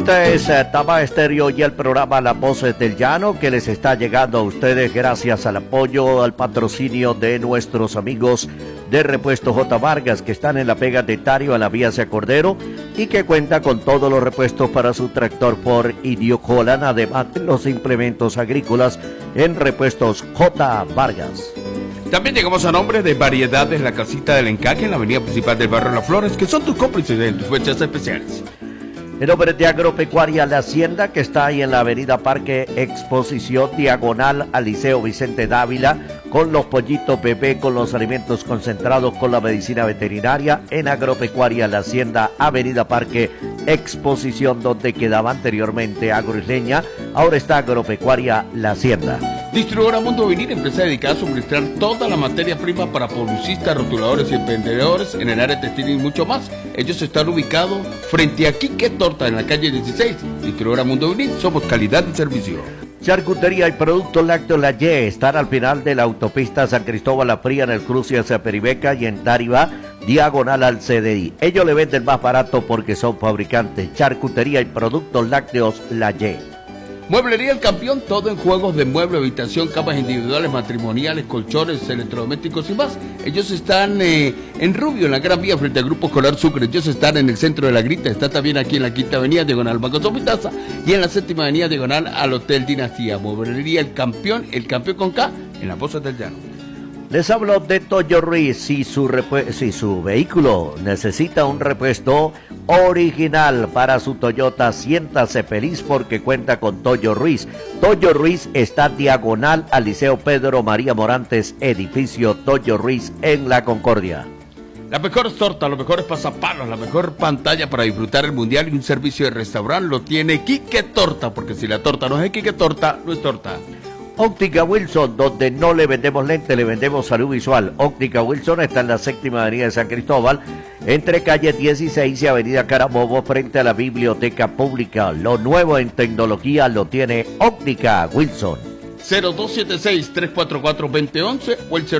Esta es Tama Estéreo y el programa Las Voces del Llano, que les está llegando a ustedes gracias al apoyo, al patrocinio de nuestros amigos de Repuesto J. Vargas, que están en la Pega de Tario, a la Vía Hacia Cordero, y que cuenta con todos los repuestos para su tractor Ford y New Holland, además de los implementos agrícolas en Repuestos J. Vargas. También llegamos a nombre de Variedades La Casita del Encaje, en la avenida principal del barrio Las Flores, que son tus cómplices en tus fechas especiales. En nombre de Agropecuaria La Hacienda, que está ahí en la avenida Parque Exposición, diagonal al Liceo Vicente Dávila, con los pollitos bebé, con los alimentos concentrados, con la medicina veterinaria. En Agropecuaria La Hacienda, avenida Parque Exposición, donde quedaba anteriormente Agroisleña, ahora está Agropecuaria La Hacienda. Distribuidora Mundo Vinil, empresa dedicada a suministrar toda la materia prima para publicistas, rotuladores y emprendedores en el área textil y mucho más. Ellos están ubicados frente a Quique Torta, en la calle 16. Distribuidora Mundo Vinil, somos calidad y servicio. Charcutería y Productos Lácteos La Y están al final de la autopista San Cristóbal La Fría, en el cruce hacia Peribeca, y en Táriba, diagonal al CDI. Ellos le venden más barato porque son fabricantes. Charcutería y Productos Lácteos La Y. Mueblería El Campeón, todo en juegos de mueble, habitación, camas individuales, matrimoniales, colchones, electrodomésticos y más. Ellos están en Rubio, en la Gran Vía, frente al Grupo Escolar Sucre. Ellos están en el centro de La Grita, está también aquí en la Quinta Avenida, diagonal Banco Somitaza, y en la Séptima Avenida, diagonal al Hotel Dinastía. Mueblería El Campeón con K, en las Voces del Llano. Les hablo de Toyo Ruiz. Si su vehículo necesita un repuesto original para su Toyota, siéntase feliz porque cuenta con Toyo Ruiz. Toyo Ruiz está diagonal al Liceo Pedro María Morantes, edificio Toyo Ruiz, en La Concordia. Las mejores tortas, los mejores pasapalos, la mejor pantalla para disfrutar el mundial y un servicio de restaurante lo tiene Quique Torta, porque si la torta no es Quique Torta, no es torta. Óptica Wilson, donde no le vendemos lentes, le vendemos salud visual. Óptica Wilson está en la Séptima Avenida de San Cristóbal, entre calle 16 y avenida Carabobo, frente a la Biblioteca Pública. Lo nuevo en tecnología lo tiene Óptica Wilson. 0276-344-2011 o el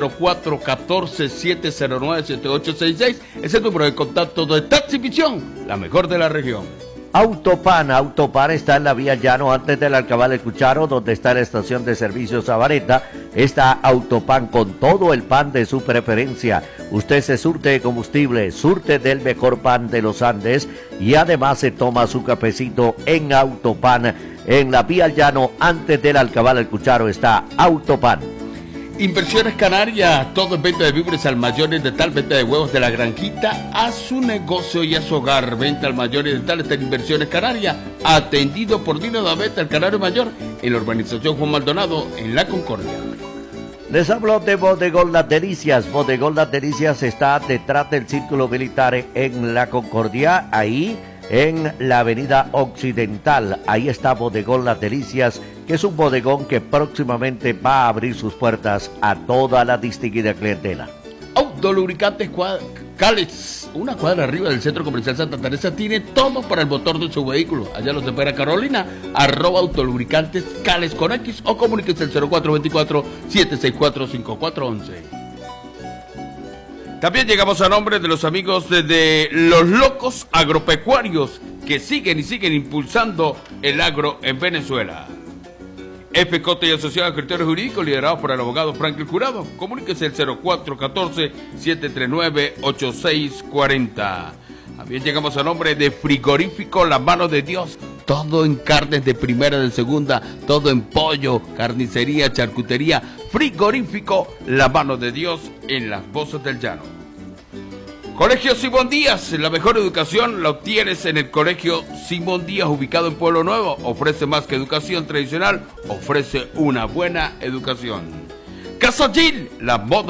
0414-709-7866 es el número de contacto de Taxi Visión, la mejor de la región. Autopan está en la vía Llano, antes del Alcabal El Cucharo, donde está la estación de servicio Sabareta. Está Autopan con todo el pan de su preferencia. Usted se surte de combustible, surte del mejor pan de los Andes y además se toma su cafecito en Autopan. En la vía Llano, antes del Alcabal El Cucharo, está Autopan. Inversiones Canarias, todo en venta de víveres al mayor y de tal, venta de huevos de la granjita a su negocio y a su hogar. Venta al mayor y de tal, está en Inversiones Canarias, atendido por Dino Daveta, el Canario Mayor, en la urbanización Juan Maldonado, en La Concordia. Les hablo de Bodegón Las Delicias. Bodegón Las Delicias está detrás del Círculo Militar en La Concordia, ahí en la avenida Occidental. Ahí está Bodegón Las Delicias, que es un bodegón que próximamente va a abrir sus puertas a toda la distinguida clientela. Autolubricantes Cales, una cuadra arriba del Centro Comercial Santa Teresa, tiene todo para el motor de su vehículo. Allá los espera Carolina, @autolubricantes Cales con X, o comuníquese al 0424-764-5411. También llegamos a nombre de los amigos de Los Locos Agropecuarios, que siguen impulsando el agro en Venezuela. FCOTE y Asociados de Criterios Jurídicos, liderados por el abogado Franklin Jurado. Comuníquese al 0414-739-8640. También llegamos a nombre de Frigorífico La Mano de Dios. Todo en carnes de primera, de segunda, todo en pollo, carnicería, charcutería. Frigorífico La Mano de Dios, en las Voces del Llano. Colegio Simón Díaz, la mejor educación la obtienes en el Colegio Simón Díaz, ubicado en Pueblo Nuevo. Ofrece más que educación tradicional, ofrece una buena educación. Casa Gil, la moda